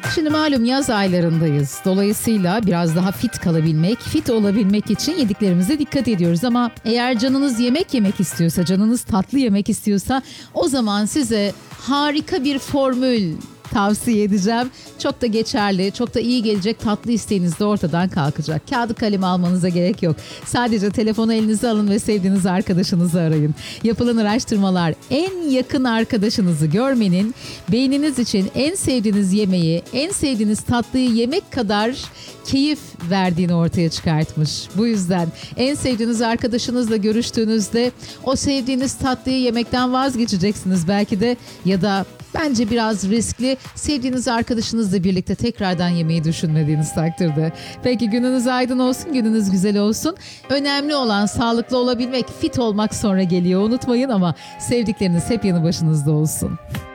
Şimdi malum yaz aylarındayız. Dolayısıyla biraz daha fit kalabilmek, fit olabilmek için yediklerimize dikkat ediyoruz. Ama eğer canınız yemek yemek istiyorsa, canınız tatlı yemek istiyorsa o zaman size harika bir formül tavsiye edeceğim. Çok da geçerli, çok da iyi gelecek, tatlı isteğiniz de ortadan kalkacak. Kağıdı kalemi almanıza gerek yok. Sadece telefonu elinize alın ve sevdiğiniz arkadaşınızı arayın. Yapılan araştırmalar en yakın arkadaşınızı görmenin beyniniz için en sevdiğiniz yemeği, en sevdiğiniz tatlıyı yemek kadar keyif verdiğini ortaya çıkartmış. Bu yüzden en sevdiğiniz arkadaşınızla görüştüğünüzde o sevdiğiniz tatlıyı yemekten vazgeçeceksiniz belki de, ya da bence biraz riskli, sevdiğiniz arkadaşınızla birlikte tekrardan yemeği düşünmediğiniz takdirde. Peki gününüz aydın olsun, gününüz güzel olsun. Önemli olan sağlıklı olabilmek, fit olmak sonra geliyor unutmayın, ama sevdikleriniz hep yanı başınızda olsun.